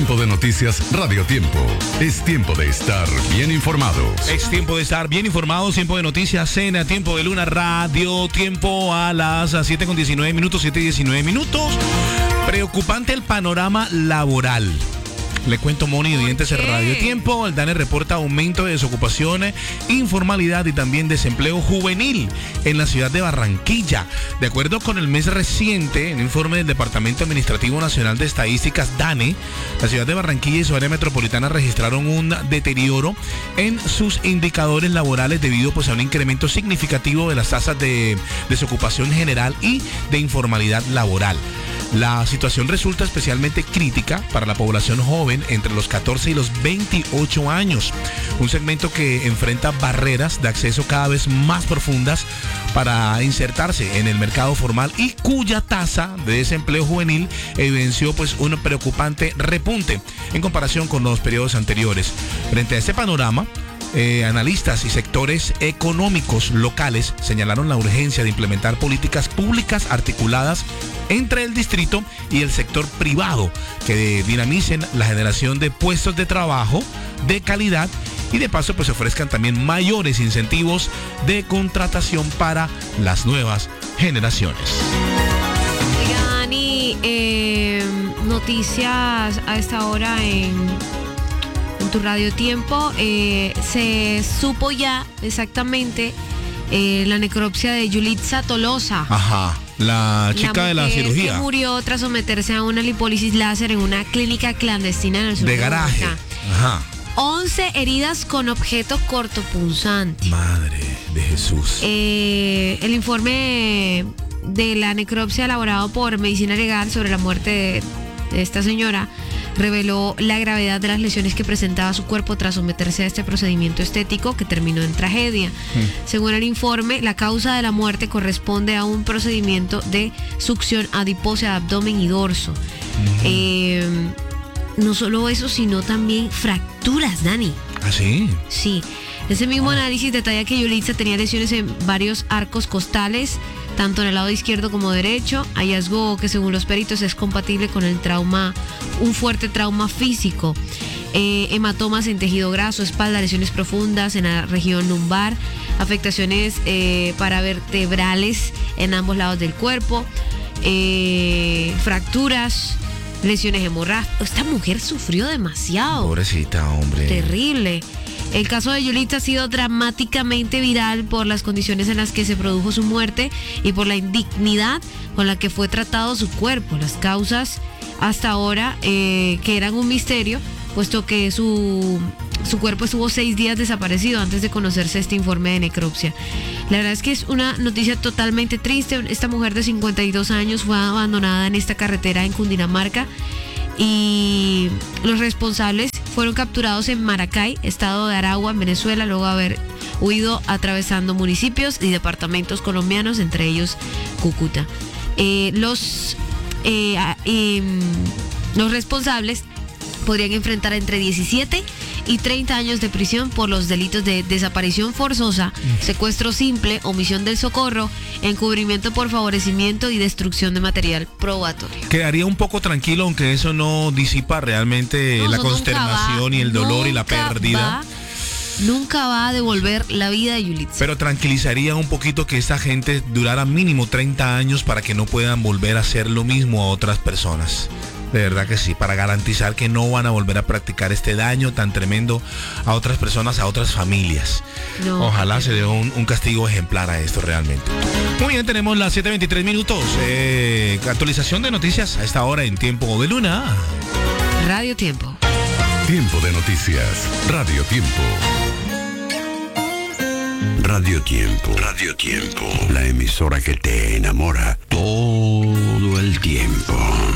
Tiempo de noticias Radio Tiempo. Es tiempo de estar bien informados. Es tiempo de estar bien informados. Tiempo de noticias, cena, tiempo de luna, Radio Tiempo a las 7:19 minutos, 7:19 minutos. Preocupante el panorama laboral. Le cuento, Moni, oyentes en Radio Tiempo. El DANE reporta aumento de desocupación, informalidad y también desempleo juvenil en la ciudad de Barranquilla. De acuerdo con el mes reciente, el informe del Departamento Administrativo Nacional de Estadísticas, DANE, la ciudad de Barranquilla y su área metropolitana registraron un deterioro en sus indicadores laborales debido pues, a un incremento significativo de las tasas de desocupación general y de informalidad laboral. La situación resulta especialmente crítica para la población joven entre los 14 y los 28 años, un segmento que enfrenta barreras de acceso cada vez más profundas para insertarse en el mercado formal y cuya tasa de desempleo juvenil evidenció pues un preocupante repunte en comparación con los periodos anteriores. Frente a este panorama, analistas y sectores económicos locales señalaron la urgencia de implementar políticas públicas articuladas entre el distrito y el sector privado que dinamicen la generación de puestos de trabajo de calidad y de paso pues ofrezcan también mayores incentivos de contratación para las nuevas generaciones. Oiga, Dani, noticias a esta hora en tu Radio Tiempo. Se supo ya exactamente la necropsia de Yulitza Tolosa. Ajá, la chica de la cirugía. Que murió tras someterse a una lipólisis láser en una clínica clandestina en el sur de garaje. Ajá. 11 heridas con objeto cortopunzante. Madre de Jesús. El informe de la necropsia elaborado por Medicina Legal sobre la muerte de esta señora reveló la gravedad de las lesiones que presentaba su cuerpo tras someterse a este procedimiento estético que terminó en tragedia. Según el informe, la causa de la muerte corresponde a un procedimiento de succión adiposa de abdomen y dorso. No solo eso, sino también fracturas, Dani. ¿Ah, sí? Sí. Ese mismo análisis detalla que Yulitza tenía lesiones en varios arcos costales, tanto en el lado izquierdo como derecho, hallazgo que según los peritos es compatible con el trauma, un fuerte trauma físico, hematomas en tejido graso, espalda, lesiones profundas en la región lumbar, afectaciones paravertebrales en ambos lados del cuerpo, fracturas, lesiones hemorrágicas. Esta mujer sufrió demasiado. Pobrecita, hombre. Terrible. El caso de Yulitza ha sido dramáticamente viral por las condiciones en las que se produjo su muerte y por la indignidad con la que fue tratado su cuerpo. Las causas hasta ahora que eran un misterio, puesto que su cuerpo estuvo 6 días desaparecido antes de conocerse este informe de necropsia. La verdad es que es una noticia totalmente triste. Esta mujer de 52 años fue abandonada en esta carretera en Cundinamarca y los responsables fueron capturados en Maracay, estado de Aragua, en Venezuela, luego de haber huido atravesando municipios y departamentos colombianos, entre ellos Cúcuta. Los responsables podrían enfrentar entre 17 y 30 años de prisión por los delitos de desaparición forzosa, secuestro simple, omisión del socorro, encubrimiento por favorecimiento y destrucción de material probatorio. Quedaría un poco tranquilo, aunque eso no disipa realmente la consternación y el dolor y la pérdida. Nunca va a devolver la vida de Yulitza. Pero tranquilizaría un poquito que esta gente durara mínimo 30 años para que no puedan volver a hacer lo mismo a otras personas. De verdad que sí, para garantizar que no van a volver a practicar este daño tan tremendo a otras personas, a otras familias. No, ojalá se dé un castigo ejemplar a esto realmente. Muy bien, tenemos las 7:23 minutos. Actualización de noticias a esta hora en Tiempo de Luna. Radio Tiempo. Tiempo de noticias. Radio Tiempo. Radio Tiempo. Radio Tiempo. La emisora que te enamora todo el tiempo.